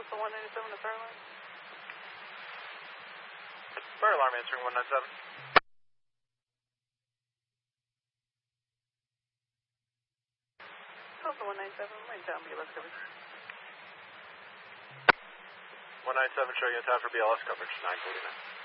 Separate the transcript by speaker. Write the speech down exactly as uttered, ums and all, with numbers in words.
Speaker 1: Tulsa one ninety-seven to fire alarm.
Speaker 2: Fire alarm answering one ninety-seven.
Speaker 1: Tulsa one ninety-seven, right down B L S coverage.
Speaker 2: one ninety-seven showing a time for B L S coverage, nine forty-nine.